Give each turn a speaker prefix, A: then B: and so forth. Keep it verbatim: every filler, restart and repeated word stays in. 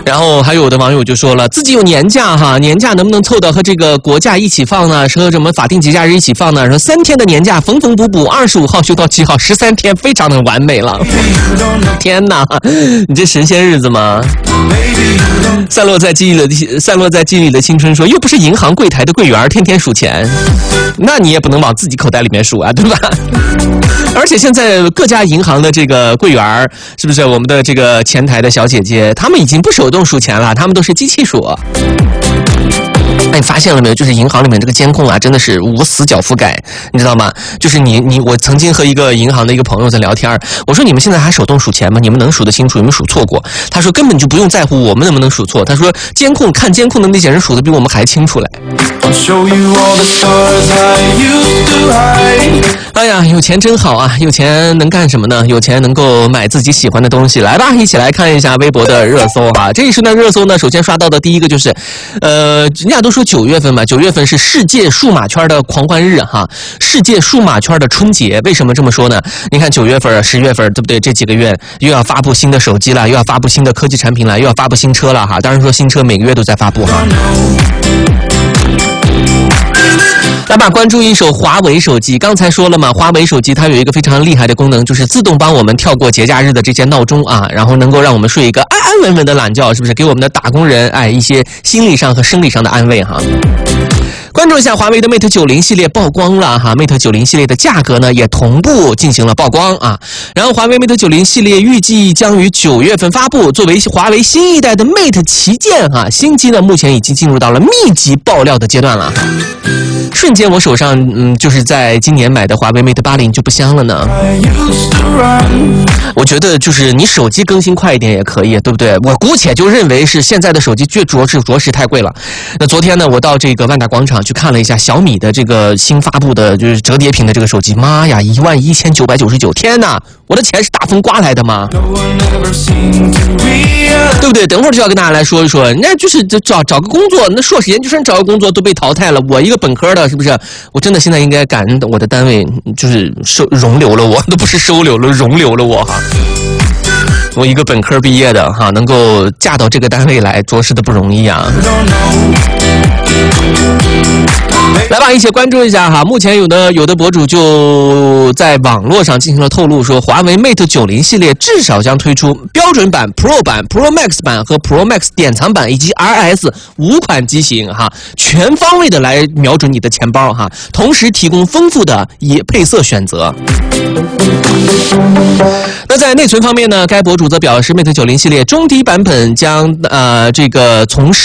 A: 然后还有的网友就说了，自己有年假哈，年假能不能凑到和这个国假一起放呢？和什么法定节假日一起放呢？说三天的年假缝缝补补，二十五号休到七号，十三天非常的完美了。天哪，你这神仙日子吗？散落在记忆里的散落在记忆里的青春说，又不是银行柜台的柜员，天天数钱，那你也不能往自己口袋里面数啊，对吧？而且现在各家银行的这个柜员，是不是我们的这个前台的小姐姐，她们已经不手动数钱了，她们都是机器数。哎，你发现了没有？就是银行里面这个监控啊，真的是无死角覆盖，你知道吗？就是你你我曾经和一个银行的一个朋友在聊天，我说你们现在还手动数钱吗？你们能数得清楚？有没有数错过？他说根本就不用在乎我们能不能数错。他说监控看监控的那些人数得比我们还清楚嘞。哎呀，有钱真好啊！有钱能干什么呢？有钱能够买自己喜欢的东西。来吧，一起来看一下微博的热搜哈。这一时段热搜呢，首先刷到的第一个就是，呃，人家都说九月份嘛，九月份是世界数码圈的狂欢日哈，世界数码圈的春节。为什么这么说呢？你看九月份、十月份，对不对？这几个月又要发布新的手机了，又要发布新的科技产品了，又要发布新车了哈。当然说新车每个月都在发布哈。来吧，关注一手华为手机。刚才说了嘛，华为手机它有一个非常厉害的功能，就是自动帮我们跳过节假日的这些闹钟啊，然后能够让我们睡一个安安稳稳的懒觉，是不是？给我们的打工人哎一些心理上和生理上的安慰哈。关注一下华为的 Mate 九零系列曝光了哈 ，Mate 九零系列的价格呢也同步进行了曝光啊。然后华为 Mate 九零系列预计将于九月份发布，作为华为新一代的 Mate 旗舰哈，新机呢目前已经进入到了密集爆料的阶段了。瞬间我手上嗯就是在今年买的华为 Mate 八零就不香了呢。我觉得就是你手机更新快一点也可以，对不对？我姑且就认为是现在的手机最着实着实太贵了。那昨天呢，我到这个万达广场去看了一下小米的这个新发布的就是折叠屏的这个手机，妈呀，一万一千九百九十九！天哪，我的钱是大风刮来的吗？对不对？等会儿就要跟大家来说一说，人家就是找找个工作，那硕士研究生找个工作都被淘汰了，我一个本科的，是不是？我真的现在应该感恩我的单位，就是收容留了我，都不是收留了，容留了我哈。我一个本科毕业的哈，能够嫁到这个单位来，着实的不容易啊。来吧，一起关注一下哈。目前有的有的博主就在网络上进行了透露，说华为 Mate 九零系列至少将推出标准版、Pro 版、Pro Max 版和 Pro Max 典藏版以及 R S 五款机型哈，全方位的来瞄准你的钱包哈，同时提供丰富的以配色选择。那在内存方面呢，该博主则表示 Mate 九零系列中低版本将呃这个从